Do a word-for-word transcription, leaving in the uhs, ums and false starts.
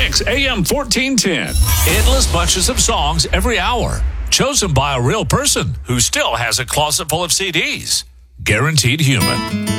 Kicks A M fourteen ten. Endless bunches of songs every hour, chosen by a real person who still has a closet full of C Ds. Guaranteed Human.